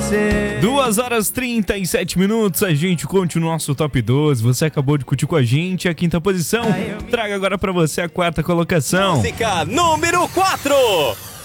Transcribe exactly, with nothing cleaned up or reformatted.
você. duas horas e trinta e sete minutos, a gente continua o nosso top doze. Você acabou de curtir com a gente a quinta posição. Traga agora pra você a quarta colocação. Música número quatro.